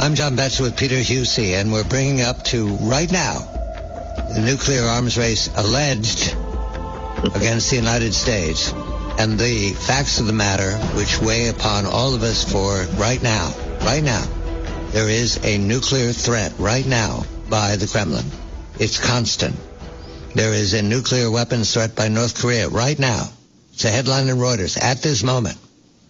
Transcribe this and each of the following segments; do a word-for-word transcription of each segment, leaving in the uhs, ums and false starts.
I'm John Betts with Peter Husey, and we're bringing up to right now the nuclear arms race alleged against the United States and the facts of the matter which weigh upon all of us for right now. Right now, there is a nuclear threat right now by the Kremlin. It's constant. There is a nuclear weapons threat by North Korea right now. It's a headline in Reuters at this moment.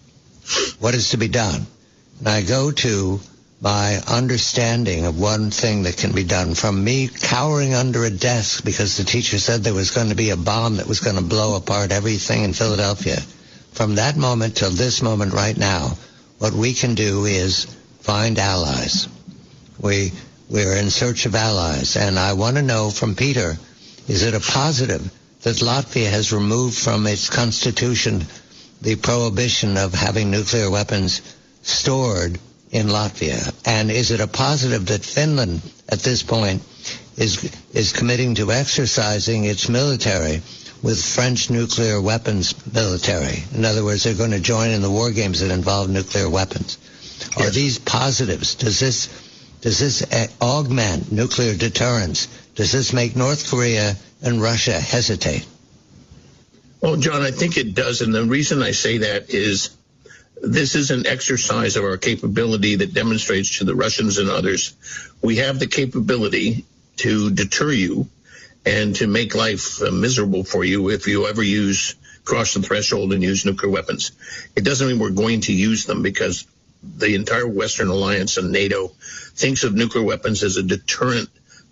What is to be done? And I go to my understanding of one thing that can be done, from me cowering under a desk because the teacher said there was going to be a bomb that was going to blow apart everything in Philadelphia. From that moment till this moment right now, what we can do is find allies. We, we're in search of allies. And I want to know from Peter, is it a positive that Latvia has removed from its constitution the prohibition of having nuclear weapons stored in Latvia? And is it a positive that Finland, at this point, is is committing to exercising its military with French nuclear weapons military? In other words, they're going to join in the war games that involve nuclear weapons. Yes. Are these positives? Does this does this augment nuclear deterrence? Does this make North Korea and Russia hesitate? Well, John, I think it does. And the reason I say that is this is an exercise of our capability that demonstrates to the Russians and others we have the capability to deter you and to make life uh, miserable for you if you ever use, cross the threshold and use nuclear weapons. It doesn't mean we're going to use them, because the entire Western Alliance and NATO thinks of nuclear weapons as a deterrent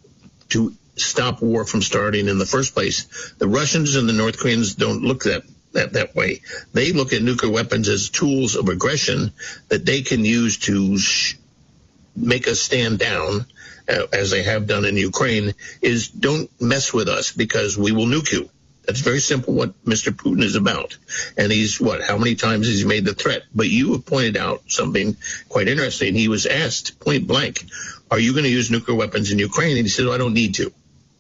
to stop war from starting in the first place. The Russians and the North Koreans don't look that That, that way. They look at nuclear weapons as tools of aggression that they can use to sh- make us stand down, uh, as they have done in Ukraine, is don't mess with us because we will nuke you. That's very simple what Mister Putin is about. And he's, what, how many times has he made the threat? But you have pointed out something quite interesting. He was asked point blank, are you going to use nuclear weapons in Ukraine? And he said, oh, I don't need to.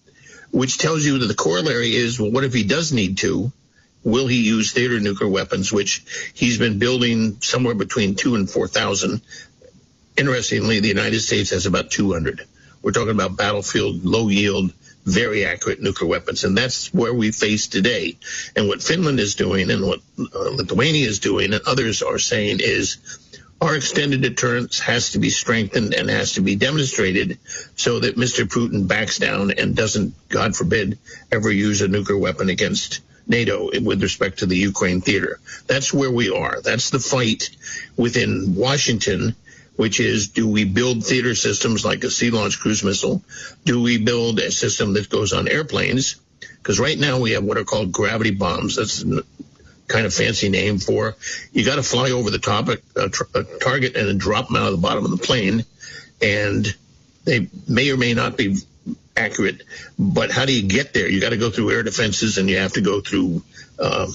Which tells you that the corollary is, well, what if he does need to? Will he use theater nuclear weapons, which he's been building somewhere between two and four thousand? Interestingly, the United States has about two hundred. We're talking about battlefield, low yield, very accurate nuclear weapons, and that's where we face today. And what Finland is doing, and what uh, Lithuania is doing, and others are saying is, our extended deterrence has to be strengthened and has to be demonstrated so that Mister Putin backs down and doesn't, God forbid, ever use a nuclear weapon against NATO with respect to the Ukraine theater. That's where we are. That's the fight within Washington, which is, do we build theater systems like a sea-launched cruise missile? Do we build a system that goes on airplanes? Because right now we have what are called gravity bombs. That's a kind of fancy name for, you got to fly over the top of a, a target and then drop them out of the bottom of the plane. And they may or may not be accurate, but how do you get there? You got to go through air defenses, and you have to go through uh,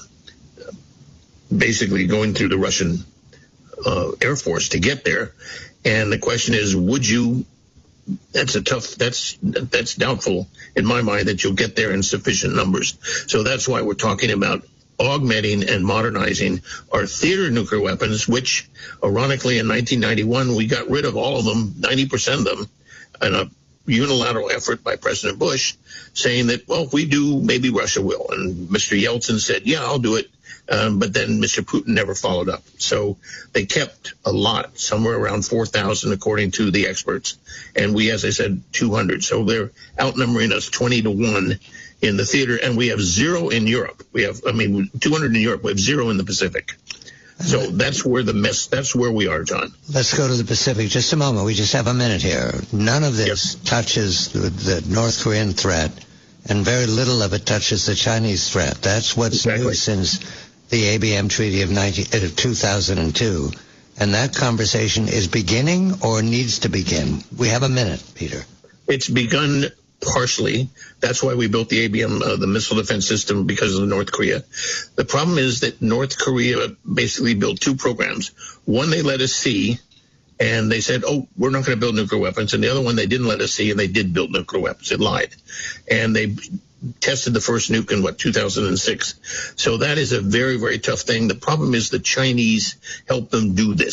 basically going through the Russian uh, Air Force to get there. And the question is, would you? That's a tough. That's that's doubtful in my mind that you'll get there in sufficient numbers. So that's why we're talking about augmenting and modernizing our theater nuclear weapons, which, ironically, in nineteen ninety-one we got rid of all of them, ninety percent of them, and a unilateral effort by President Bush, saying that, well, if we do, maybe Russia will. And Mister Yeltsin said, yeah, I'll do it. Um, but then Mister Putin never followed up. So they kept a lot, somewhere around four thousand, according to the experts. And we, as I said, two hundred. So they're outnumbering us twenty to one in the theater. And we have zero in Europe. We have, I mean, two hundred in Europe. We have zero in the Pacific. So that's where the mess, that's where we are, John. Let's go to the Pacific just a moment. We just have a minute here. None of this yep. touches the, the North Korean threat, and very little of it touches the Chinese threat. That's what's exactly. new since the A B M Treaty of two thousand two. And that conversation is beginning or needs to begin. We have a minute, Peter. It's begun partially. That's why we built the A B M, uh, the missile defense system, because of North Korea. The problem is that North Korea basically built two programs. One they let us see, and they said, oh, we're not going to build nuclear weapons. And the other one they didn't let us see, and they did build nuclear weapons. It lied. And they tested the first nuke in, what, two thousand six. So that is a very, very tough thing. The problem is the Chinese helped them do this.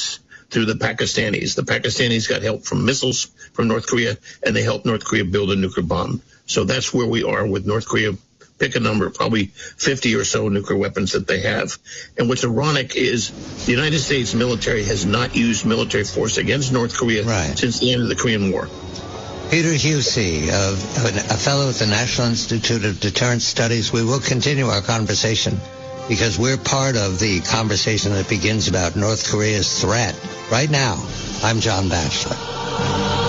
through the Pakistanis. The Pakistanis got help from missiles from North Korea, and they helped North Korea build a nuclear bomb. So that's where we are with North Korea. Pick a number, probably fifty or so nuclear weapons that they have. And what's ironic is the United States military has not used military force against North Korea right. since the end of the Korean War. Peter Husey, uh, a fellow at the National Institute of Deterrence Studies. We will continue our conversation because we're part of the conversation that begins about North Korea's threat. Right now, I'm John Batchelor.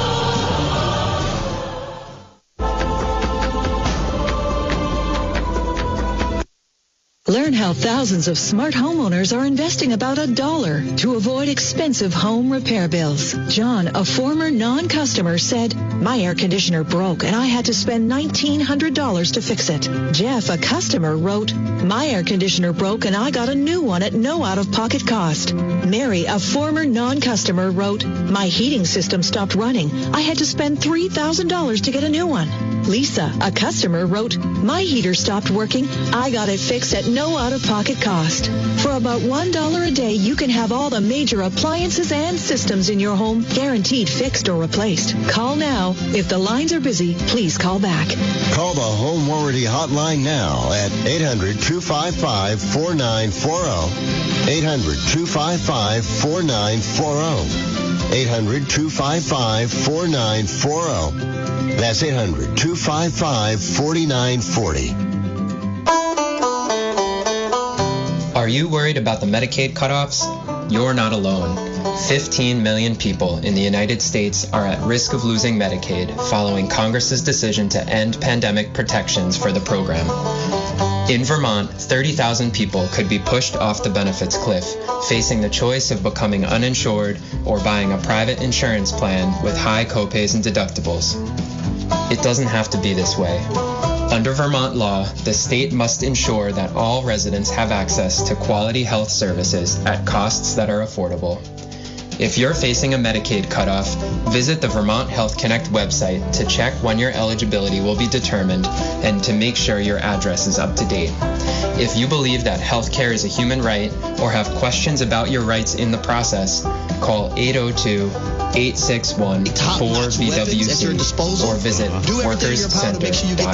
Learn how thousands of smart homeowners are investing about a dollar to avoid expensive home repair bills. John, a former non-customer, said, "My air conditioner broke and I had to spend nineteen hundred dollars to fix it." Jeff, a customer, wrote, "My air conditioner broke and I got a new one at no out-of-pocket cost." Mary, a former non-customer, wrote, "My heating system stopped running. I had to spend three thousand dollars to get a new one." Lisa, a customer, wrote, "My heater stopped working. I got it fixed at no out-of-pocket cost." For about one dollar a day, you can have all the major appliances and systems in your home guaranteed fixed or replaced. Call now. If the lines are busy, please call back. Call the Home Warranty Hotline now at eight hundred, two five five, four nine four zero. eight hundred, two five five, four nine four zero. eight hundred, two five five, four nine four zero. That's eight hundred, two five five, four nine four zero. Are you worried about the Medicaid cutoffs? You're not alone. fifteen million people in the United States are at risk of losing Medicaid following Congress's decision to end pandemic protections for the program. In Vermont, thirty thousand people could be pushed off the benefits cliff, facing the choice of becoming uninsured or buying a private insurance plan with high copays and deductibles. It doesn't have to be this way. Under Vermont law, the state must ensure that all residents have access to quality health services at costs that are affordable. If you're facing a Medicaid cutoff, visit the Vermont Health Connect website to check when your eligibility will be determined and to make sure your address is up to date. If you believe that health care is a human right or have questions about your rights in the process, call eight oh two, eight six one, four V W C or visit workers center dot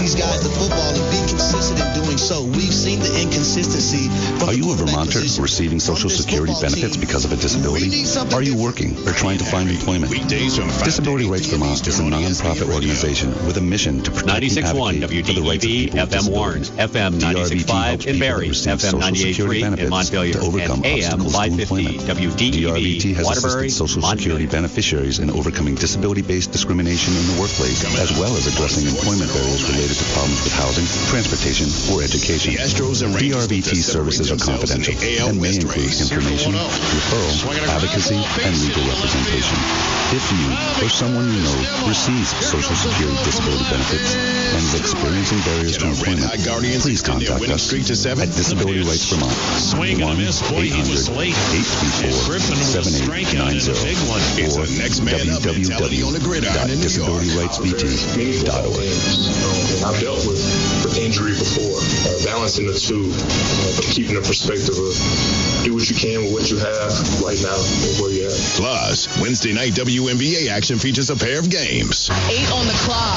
org. Are you a Vermonter receiving Social Security benefits because of a disability? Are you working or trying to find employment? Disability Rights Vermont is a non-profit organization with a mission to protect and advocate for the rights of people with disabilities. F M ninety-six point five in Barrie, F M ninety-eight point three in Montpelier, and A M five fifty W D E V D R V T has Waterbury, assisted Social Security beneficiaries in overcoming disability-based discrimination in the workplace, as well as addressing employment barriers related to problems with housing, transportation, or education. D R V T services are confidential and may include information, referral, advocacy, and legal representation. If you or someone you know receives Social Security disability benefits and is experiencing barriers to employment, please contact us at Disability Rights Vermont, one eight hundred, eight three four, seven eight nine zero or w w w dot disability rights v t dot org. I've dealt with, with injury before, uh, balancing the two, uh, but keeping the perspective of do what you can with what you have right now and where you're at. Plus, Wednesday night W N B A action features a pair of games. Eight on the clock.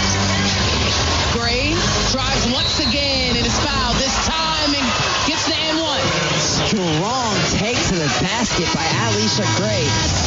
Gray drives once again and is fouled this time and gets the and one. Strong take to the basket by Alicia Gray.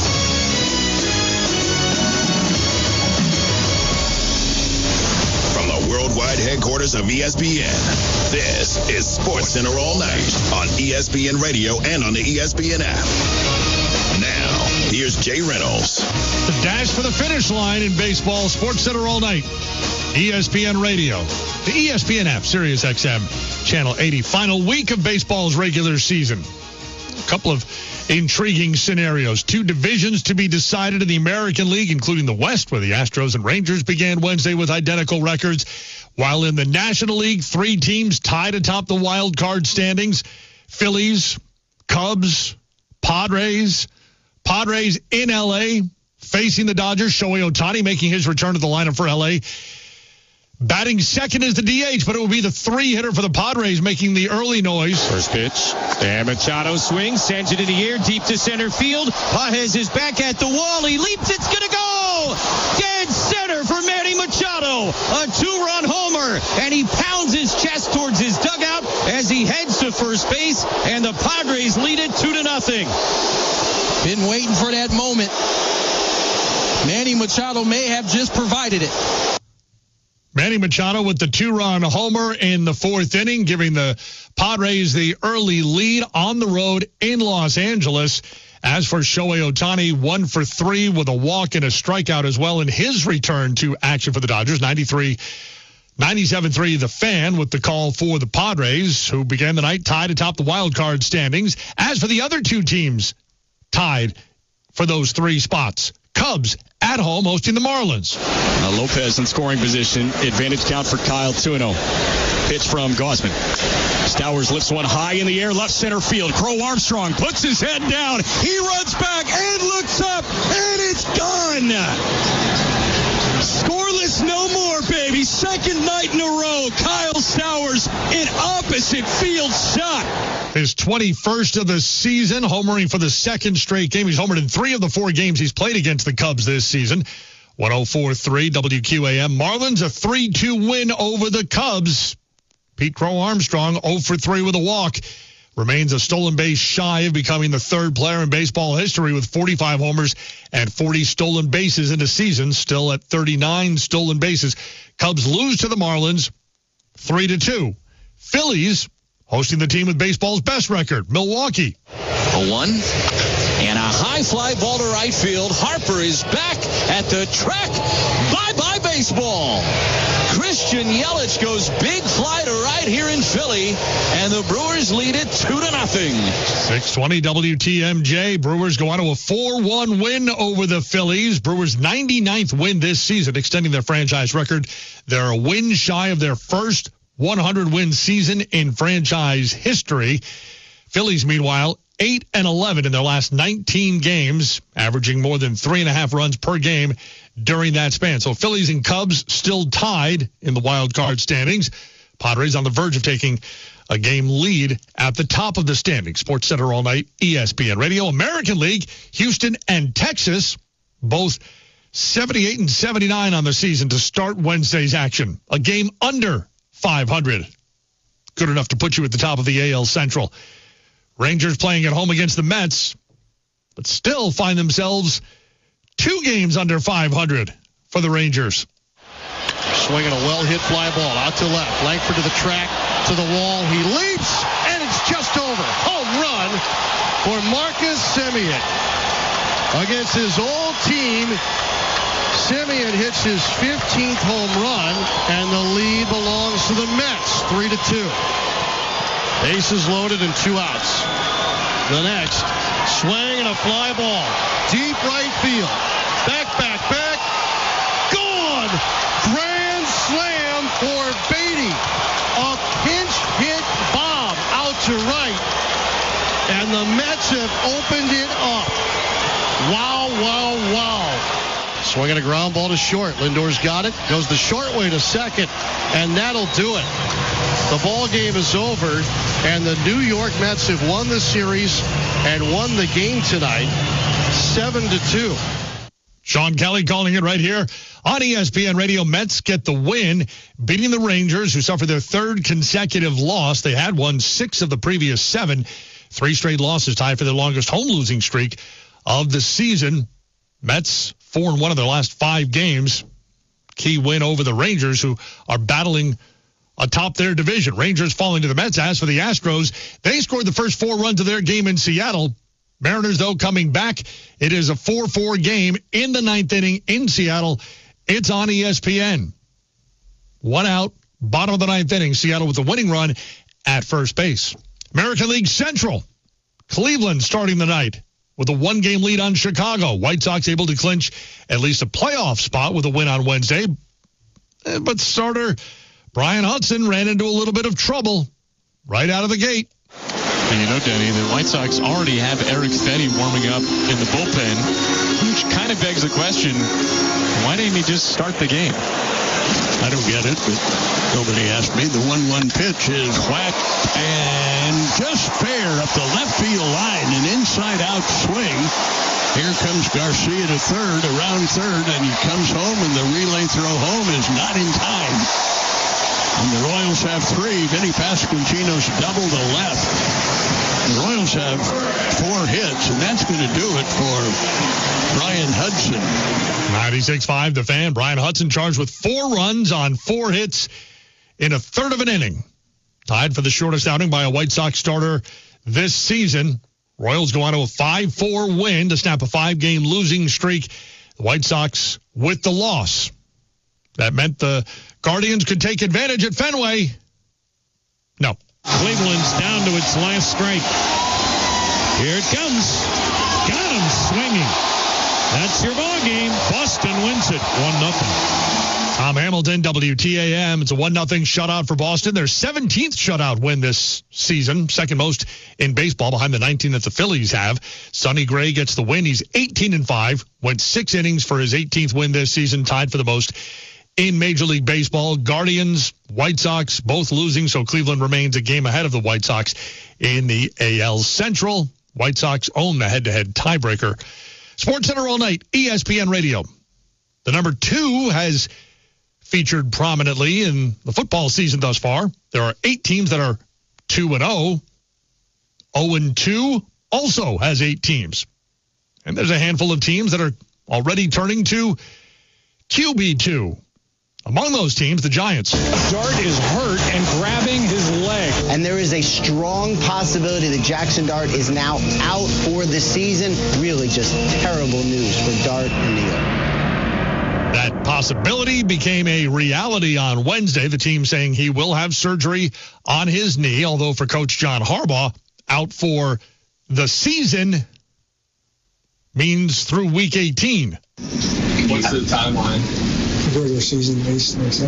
From the worldwide headquarters of E S P N, this is Sports Center All Night on E S P N Radio and on the E S P N app. Now, here's Jay Reynolds. The dash for the finish line in baseball. Sports Center All Night. E S P N Radio. The E S P N app, Sirius X M, Channel eighty. Final week of baseball's regular season. A couple of intriguing scenarios. Two divisions to be decided in the American League, including the West, where the Astros and Rangers began Wednesday with identical records. While in the National League, three teams tied atop the wild card standings. Phillies, Cubs, Padres. Padres in L A facing the Dodgers. Shohei Ohtani making his return to the lineup for L A. Batting second is the D H, but it will be the three-hitter for the Padres making the early noise. First pitch. And Machado swings, sends it in the air, deep to center field. Pages is back at the wall. He leaps. It's going to go. Dead center for Manny Machado. A two-run homer. And he pounds his chest towards his dugout as he heads to first base. And the Padres lead it two to nothing. Been waiting for that moment. Manny Machado may have just provided it. Manny Machado with the two-run homer in the fourth inning, giving the Padres the early lead on the road in Los Angeles. As for Shohei Ohtani, one for three with a walk and a strikeout as well in his return to action for the Dodgers. ninety-three, ninety-seven three the Fan with the call for the Padres, who began the night tied atop the wild card standings. As for the other two teams tied for those three spots, Cubs at home hosting the Marlins. Uh, Lopez in scoring position. Advantage count for Kyle Tuino. Pitch from Gausman. Stowers lifts one high in the air, left center field. Crow Armstrong puts his head down. He runs back and looks up, and it's done. Scoreless no more, baby. Second night in a row. Kyle Stowers, an opposite field shot. His twenty-first of the season, homering for the second straight game. He's homered in three of the four games he's played against the Cubs this season. one oh four point three W Q A M. Marlins a three two win over the Cubs. Pete Crow Armstrong oh for three with a walk. Remains a stolen base shy of becoming the third player in baseball history with forty-five homers and forty stolen bases in a season. Still at thirty-nine stolen bases. Cubs lose to the Marlins three to two. Phillies hosting the team with baseball's best record, Milwaukee. A one and a high fly ball to right field. Harper is back at the track. Bye-bye baseball. Christian Yelich goes big fly to right here in Philly, and the Brewers lead it two to nothing. six twenty W T M J. Brewers go on to a four one win over the Phillies. Brewers' ninety-ninth win this season, extending their franchise record. They're a win shy of their first one hundred win season in franchise history. Phillies, meanwhile, eight and eleven in their last nineteen games, averaging more than three and a half runs per game during that span. So Phillies and Cubs still tied in the wild card standings. Padres on the verge of taking a game lead at the top of the standings. Sports Center all night, E S P N Radio. American League, Houston and Texas, both seventy-eight and seventy-nine on the season to start Wednesday's action. A game under five hundred. Good enough to put you at the top of the A L Central. Rangers playing at home against the Mets, but still find themselves two games under five hundred for the Rangers. Swinging a well-hit fly ball out to left. Langford to the track, to the wall. He leaps, and it's just over. Home run for Marcus Semien. Against his old team, Semien hits his fifteenth home run, and the lead belongs to the Mets, three to two. Bases loaded and two outs. The next, swing and a fly ball. Deep right field. Back, back, back. Gone! Grand slam for Beatty. A pinch hit bomb out to right. And the Mets have opened it up. Wow, wow, wow. Swinging a ground ball to short. Lindor's got it. Goes the short way to second. And that'll do it. The ball game is over, and the New York Mets have won the series and won the game tonight, seven to two. Sean Kelly calling it right here on E S P N Radio. Mets get the win, beating the Rangers, who suffered their third consecutive loss. They had won six of the previous seven. Three straight losses tied for their longest home losing streak of the season. Mets four and one of their last five games. Key win over the Rangers, who are battling atop their division. Rangers falling to the Mets. As for the Astros, they scored the first four runs of their game in Seattle. Mariners, though, coming back. It is a four four game in the ninth inning in Seattle. It's on E S P N. One out, bottom of the ninth inning. Seattle with the winning run at first base. American League Central. Cleveland starting the night with a one-game lead on Chicago. White Sox able to clinch at least a playoff spot with a win on Wednesday. But starter Brian Hudson ran into a little bit of trouble right out of the gate. And you know, Denny, the White Sox already have Eric Fedde warming up in the bullpen, which kind of begs the question, why didn't he just start the game? I don't get it, but nobody asked me. The one one pitch is whacked and just fair up the left field line. An inside-out swing. Here comes Garcia to third, around third, and he comes home, and the relay throw home is not in time. And the Royals have three. Vinny Pasquantino's double to left. The Royals have four hits, and that's going to do it for Brian Hudson. ninety-six point five The Fan. Brian Hudson charged with four runs on four hits in a third of an inning. Tied for the shortest outing by a White Sox starter this season. Royals go on to a five four win to snap a five-game losing streak. The White Sox with the loss. That meant the Guardians could take advantage at Fenway. No. Cleveland's down to its last strike. Here it comes. Got him swinging. That's your ball game. Boston wins it one nothing. Tom Hamilton, W T A M. It's a one nothing shutout for Boston. Their seventeenth shutout win this season, second most in baseball behind the nineteen that the Phillies have. Sonny Gray gets the win. He's eighteen and five, went six innings for his eighteenth win this season, tied for the most in Major League Baseball. Guardians, White Sox, both losing, so Cleveland remains a game ahead of the White Sox in the A L Central. White Sox own the head-to-head tiebreaker. Sports Center all night, E S P N Radio. The number two has featured prominently in the football season thus far. There are eight teams that are two and oh. oh and two also has eight teams. And there's a handful of teams that are already turning to Q B two. Among those teams, the Giants. Dart is hurt and grabbing his leg. And there is a strong possibility that Jackson Dart is now out for the season. Really just terrible news for Dart and New York. That possibility became a reality on Wednesday. The team saying he will have surgery on his knee, although for Coach John Harbaugh, out for the season means through week eighteen. What's the timeline? Regular season, basically. So.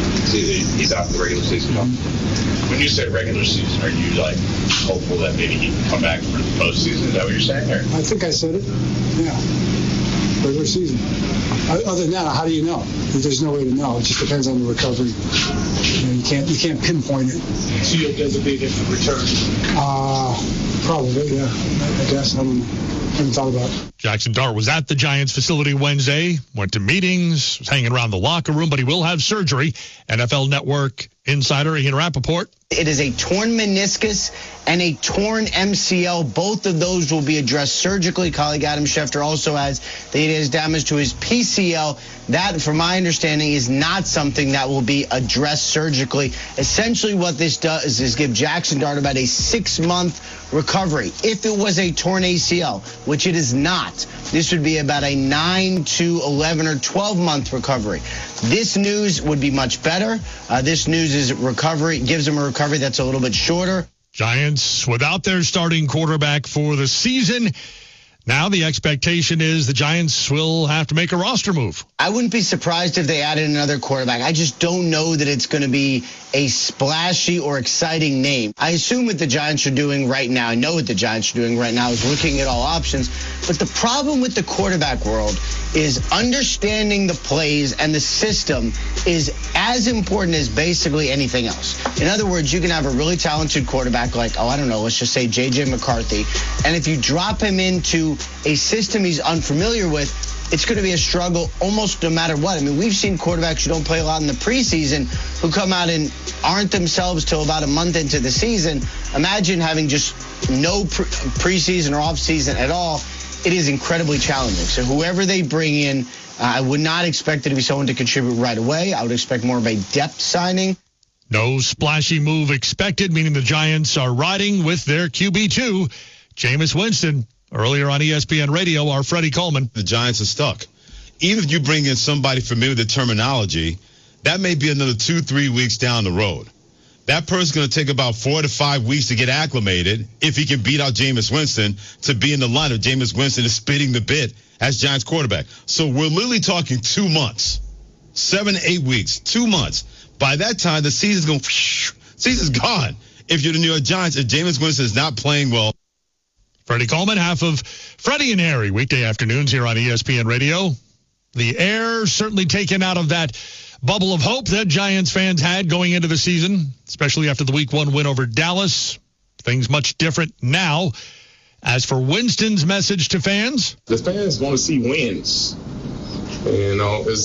He's out for the regular season. Mm-hmm. When you say regular season, are you like hopeful that maybe he can come back for the postseason? Is that what you're saying? Or? I think I said it. Yeah. Regular season. Other than that, how do you know? There's no way to know. It just depends on the recovery. You know, you can't you can't pinpoint it. So you'll designate him for return? Uh, probably, yeah. I guess. I don't know. I haven't thought about it. Jackson Dart was at the Giants facility Wednesday, went to meetings, was hanging around the locker room, but he will have surgery. N F L Network insider Ian Rappaport. It is a torn meniscus and a torn M C L. Both of those will be addressed surgically. Colleague Adam Schefter also has that he has damage to his P C L. That, from my understanding, is not something that will be addressed surgically. Essentially what this does is give Jackson Dart about a six-month recovery. If it was a torn A C L, which it is not, this would be about a nine to eleven or twelve-month recovery. This news would be much better. Uh, this news is recovery, gives him a recovery that's a little bit shorter. Giants without their starting quarterback for the season. Now the expectation is the Giants will have to make a roster move. I wouldn't be surprised if they added another quarterback. I just don't know that it's going to be a splashy or exciting name. I assume what the Giants are doing right now, I know what the Giants are doing right now is looking at all options. But the problem with the quarterback world is understanding the plays and the system is as important as basically anything else. In other words, you can have a really talented quarterback like, oh, I don't know, let's just say J J McCarthy. And if you drop him into a system he's unfamiliar with, it's going to be a struggle almost no matter what. I mean, we've seen quarterbacks who don't play a lot in the preseason who come out and aren't themselves till about a month into the season. Imagine having just no pre- preseason or offseason at all. It is incredibly challenging. So whoever they bring in, uh, I would not expect it to be someone to contribute right away. I would expect more of a depth signing. No splashy move expected, meaning the Giants are riding with their Q B two, Jameis Winston. Earlier on E S P N Radio, our Freddie Coleman. The Giants are stuck. Even if you bring in somebody familiar with the terminology, that may be another two, three weeks down the road. That person's going to take about four to five weeks to get acclimated if he can beat out Jameis Winston to be in the lineup. Jameis Winston is spitting the bit as Giants quarterback. So we're literally talking two months, seven, eight weeks, two months. By that time, the season's going, season's gone. If you're the New York Giants, if Jameis Winston is not playing well. Freddie Coleman, half of Freddie and Harry, weekday afternoons here on E S P N Radio. The air certainly taken out of that bubble of hope that Giants fans had going into the season, especially after the week one win over Dallas. Things much different now. As for Winston's message to fans, the fans want to see wins. You know, it's